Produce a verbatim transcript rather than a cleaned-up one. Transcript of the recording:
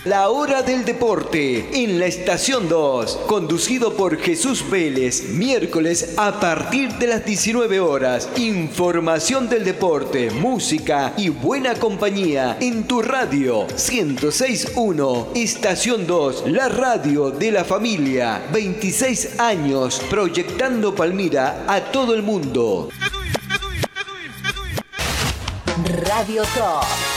La Hora del Deporte en la Estación dos, conducido por Jesús Vélez, miércoles a partir de las diecinueve horas. Información del deporte, música y buena compañía en tu radio ciento seis punto uno. Estación dos, la radio de la familia. veintiséis años proyectando Palmira a todo el mundo. Radio Top.